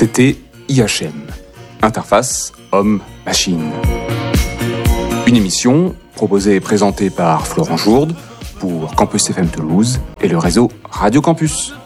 C'était IHM, Interface Homme-Machine. Une émission proposée et présentée par Florent Jourde pour Campus FM Toulouse et le réseau Radio Campus.